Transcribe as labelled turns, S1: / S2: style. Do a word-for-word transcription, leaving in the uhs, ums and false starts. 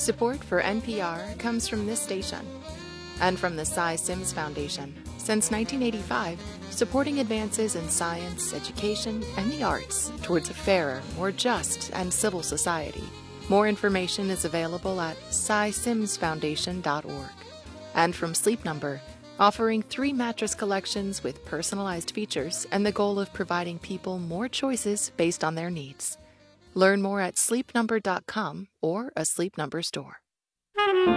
S1: Support for N P R comes from this station and from the Cy Sims Foundation. Since nineteen eighty-five, supporting advances in science, education, and the arts towards a fairer, more just, and civil society. More information is available at cy sims foundation dot org. And from Sleep Number, offering three mattress collections with personalized features and the goal of providing people more choices based on their needs. Learn more at sleep number dot com or a Sleep Number store.